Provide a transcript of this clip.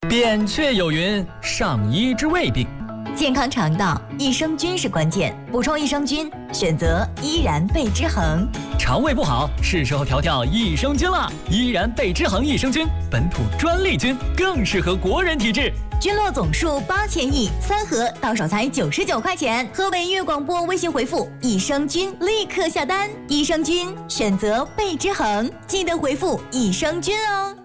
扁鹊有云：上医之未病。 健康肠道，益生菌是关键，补充益生菌，选择依然贝之恒。 肠胃不好，是时候调调益生菌了。依然贝之恒益生菌，本土专利菌，更适合国人体质。 菌落总数8000亿，3盒到手才99块钱。河北粤广播微信回复益生菌，立刻下单。益生菌选择贝之恒，记得回复益生菌哦。